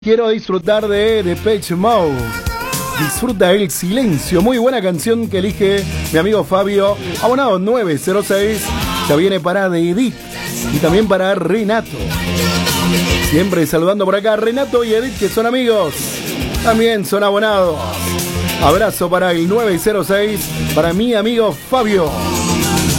Quiero disfrutar de Depeche Mode. Disfruta el silencio. Muy buena canción que elige mi amigo Fabio. Abonado 906. Ya viene para Edith y también para Renato. Siempre saludando por acá a Renato y Edith, que son amigos. También son abonados. Abrazo para el 906. Para mi amigo Fabio.